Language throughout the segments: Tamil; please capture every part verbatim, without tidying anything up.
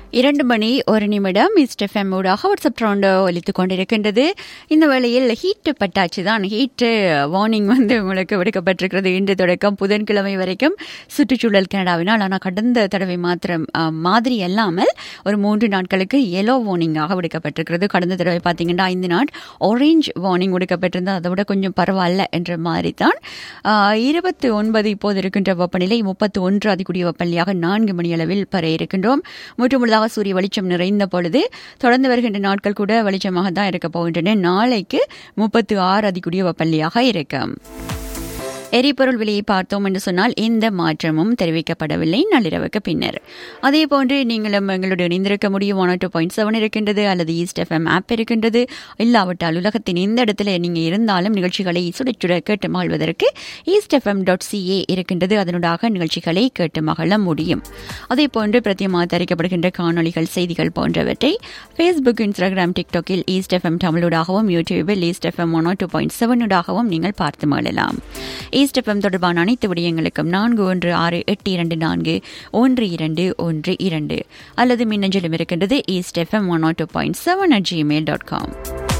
இரண்டு மணி ஒரு நிமிடம் ஈஸ்ட் எஃப்எம் ஊடாக வாட்ஸ்அப் ட்ரோண்டோ ஒலித்துக் கொண்டிருக்கின்றது. இந்த வேளையில் ஹீட்டு பட்டாச்சு தான். ஹீட்டு வார்னிங் வந்து உங்களுக்கு விடுக்கப்பட்டிருக்கிறது. இன்று தொடக்கம் புதன்கிழமை வரைக்கும் சுற்றுச்சூழல் கனடாவினால். ஆனால் கடந்த தடவை மாத்திரம் மாதிரி அல்லாமல் ஒரு மூன்று நாட்களுக்கு எல்லோ வார்னிங்காக விடுக்கப்பட்டிருக்கிறது. கடந்த தடவை பார்த்தீங்கன்னா ஐந்து நாள் ஆரஞ்ச் வார்னிங் விடுக்கப்பட்டிருந்தால் அதை விட கொஞ்சம் பரவாயில்ல என்ற மாதிரி தான். இருபத்தி ஒன்பது இப்போது இருக்கின்ற வெப்பநிலை முப்பத்தி ஒன்று அதிகூடிய வெப்பநிலையாக நான்கு மணி அளவில் பெற இருக்கின்றோம். முற்றுமுழுதாக சூரிய வெளிச்சம் நிறைந்த பொழுது தொடர்ந்து வருகின்ற நாட்கள் கூட வெளிச்சமாக தான் இருக்க போகின்றன. நாளைக்கு முப்பத்தி ஆறு அதிகூடிய வெப்பநிலையாக இருக்கும். எரிபொருள் விலையை பார்த்தோம் என்று சொன்னால் எந்த மாற்றமும் தெரிவிக்கப்படவில்லை நள்ளிரவுக்கு பின்னர். அதே போன்று நீங்களும் எங்களுடைய இணைந்திருக்க முடியும். ஒன் டூ பாயிண்ட் செவன் இருக்கின்றது அல்லது ஈஸ்ட் எஃப்எம் ஆப் இருக்கின்றது. இல்லாவிட்டால் உலகத்தின் எந்த இடத்துல நீங்கள் இருந்தாலும் நிகழ்ச்சிகளை சுடச்சுட கேட்டு மகிழ்வதற்கு ஈஸ்ட் எஃப்எம் டாட் சிஏ இருக்கின்றது. அதனூடாக நிகழ்ச்சிகளை கேட்டு மகிழ முடியும். அதே போன்று பிரத்தியமாக தயாரிக்கப்படுகின்ற காணொலிகள், செய்திகள் போன்றவற்றை ஃபேஸ்புக், இன்ஸ்டாகிராம், டிக்டாக்கில் ஈஸ்ட் எஃப்எம் தமிழூடாகவும், யூடியூபில் east FM one two point செவனூடாகவும் நீங்கள் பார்த்து மகிழலாம். ஈஸ்ட் எஃப்எம் தொடர்பான அனைத்து விடயங்களுக்கும் நான்கு ஒன்று ஆறு எட்டு இரண்டு நான்கு ஒன்று இரண்டு ஒன்று இரண்டு அல்லது மின்னஞ்சலும் இருக்கின்றது east FM one two point seven at Gmail dot com.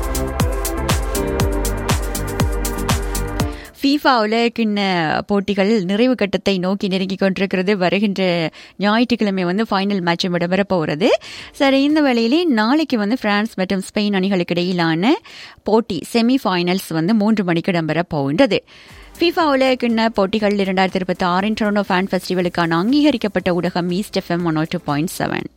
ஃபீஃபாவில் கிண்ண போட்டிகள் நிறைவு கட்டத்தை நோக்கி நெருங்கிக் கொண்டிருக்கிறது. வருகின்ற ஞாயிற்றுக்கிழமை வந்து ஃபைனல் மேட்சும் இடம்பெற போகிறது. சரி, இந்த வேளையிலே நாளைக்கு வந்து பிரான்ஸ் மற்றும் ஸ்பெயின் அணிகளுக்கு இடையிலான போட்டி செமி ஃபைனல்ஸ் வந்து மூன்று மணிக்கு இடம்பெற போகின்றது. ஃபீஃபாவில் கிண்ண போட்டிகள் இரண்டாயிரத்தி இருபத்தி ஆறின் டொரண்டோ ஃபேன் ஃபெஸ்டிவலுக்கான அங்கீகரிக்கப்பட்ட ஊடகம் east FM one two point seven.